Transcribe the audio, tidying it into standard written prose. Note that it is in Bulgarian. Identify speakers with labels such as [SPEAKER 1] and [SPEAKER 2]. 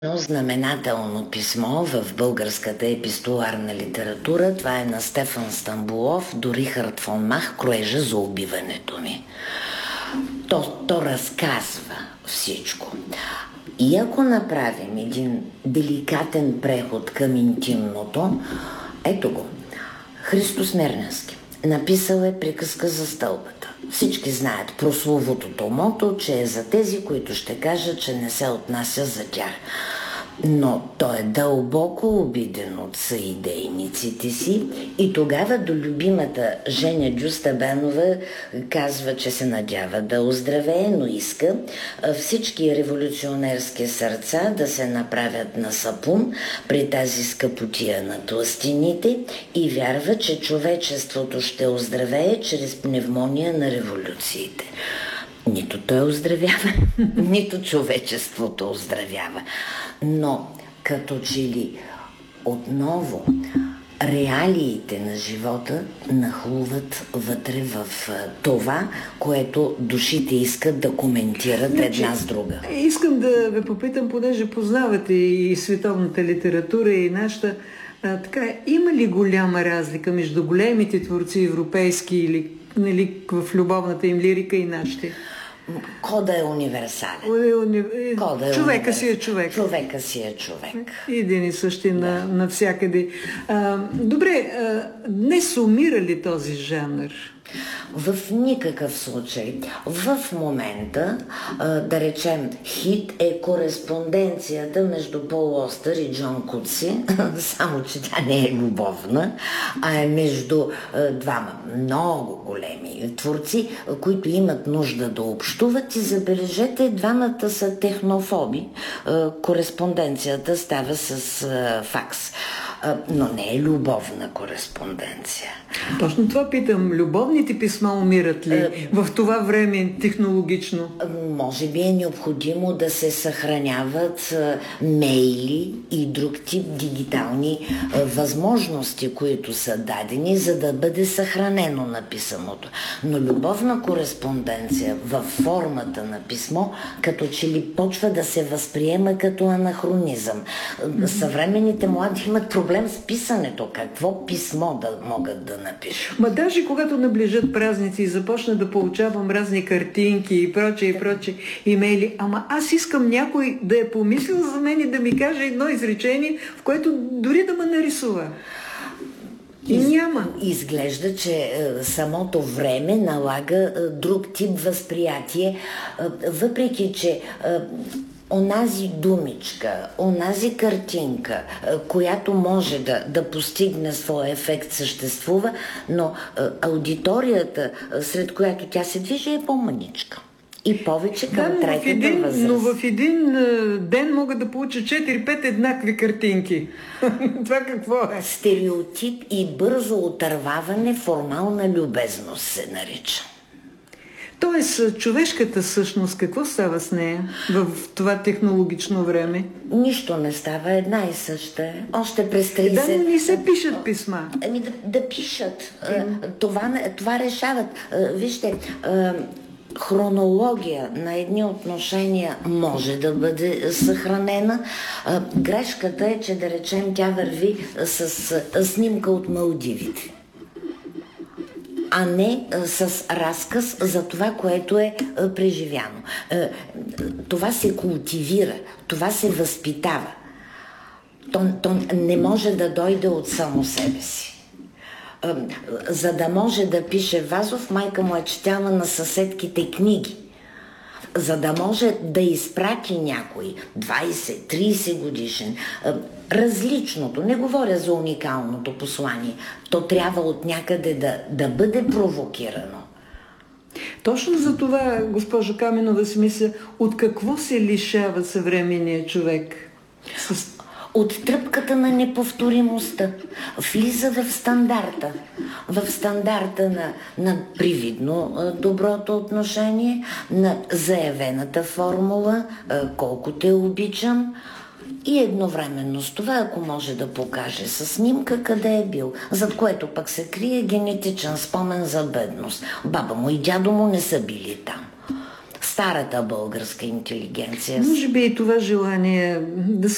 [SPEAKER 1] Едно знаменателно писмо в българската епистоларна литература, това е на Стефан Стамболов до Рихард фон Мах "Кроежа за убиването ми". То разказва всичко. И ако направим един деликатен преход към интимното, ето го. Христо Смирненски написал е приказка за стълбата. Всички знаят прословутото мото, че е за тези, които ще кажат, че не се отнася за тях. Но той е дълбоко обиден от съидейниците си и тогава до любимата Женя Дюстабанова казва, че се надява да оздравее, но иска всички революционерски сърца да се направят на сапун при тази скъпотия на тлъстините и вярва, че човечеството ще оздравее чрез пневмония на революциите. Нито той оздравява, нито човечеството оздравява. Но като че ли отново реалиите на живота нахлуват вътре в това, което душите искат да коментират една с друга.
[SPEAKER 2] Искам да ви попитам, понеже познавате и световната литература, и нашата. Има ли голяма разлика между големите творци европейски или в любовната им лирика и нашите?
[SPEAKER 1] Кода е универсален.
[SPEAKER 2] Човека си е човек.
[SPEAKER 1] Човека си е човек.
[SPEAKER 2] Един и същи навсякъде. Добре, днес умира ли този жанр?
[SPEAKER 1] В никакъв случай. В момента, да речем, хит е кореспонденцията между Пол Остър и Джон Кутси, само че тя не е любовна, а е между двама много големи творци, които имат нужда да общуват и забележете, двамата са технофоби. Кореспонденцията става с факс. Но не е любовна кореспонденция.
[SPEAKER 2] Точно това питам. Любовните писма умират ли в това време технологично?
[SPEAKER 1] Може би е необходимо да се съхраняват мейли и друг тип дигитални възможности, които са дадени, за да бъде съхранено написаното. Но любовна кореспонденция във формата на писмо, като че ли почва да се възприема като анахронизъм. Съвременните млади имат проблем с писането. Какво писмо да могат да напишат?
[SPEAKER 2] Даже когато наближат празници и започна да получавам разни картинки и прочее, имейли, аз искам някой да е помислил за мен и да ми каже едно изречение, в което дори да ме нарисува. И няма.
[SPEAKER 1] Изглежда, че самото време налага друг тип възприятие, въпреки че онази думичка, онази картинка, която може да постигне своя ефект, съществува, но аудиторията, сред която тя се движи, е по-маничка. И повече към третата възраст.
[SPEAKER 2] Но в един ден могат да получа 4-5 еднакви картинки. Това какво е?
[SPEAKER 1] Стереотип и бързо отърваване, формална любезност се нарича.
[SPEAKER 2] Тоест, човешката същност, какво става с нея в това технологично време?
[SPEAKER 1] Нищо не става, една и съща е. Още през 30...
[SPEAKER 2] Да, но не се пишат писма.
[SPEAKER 1] Да пишат. Това решават. Вижте, хронология на едни отношения може да бъде съхранена. Грешката е, че да речем тя върви с снимка от Малдивите, а не с разказ за това, което е преживяно. Това се култивира, това се възпитава. То не може да дойде от само себе си. За да може да пише Вазов, майка му е четяла на съседките книги. За да може да изпрати някой 20-30 годишен различното, не говоря за уникалното послание, то трябва от някъде да бъде провокирано.
[SPEAKER 2] Точно за това, госпожо Каменова, си мисля, от какво се лишава съвременният човек?
[SPEAKER 1] От тръпката на неповторимостта. Влиза в стандарта. В стандарта на привидно доброто отношение, на заявената формула, колко те обичам, и едновременно с това, ако може да покаже със снимка къде е бил, зад което пък се крие генетичен спомен за бедност. Баба му и дядо му не са били там. Старата българска интелигенция.
[SPEAKER 2] Може би и това желание да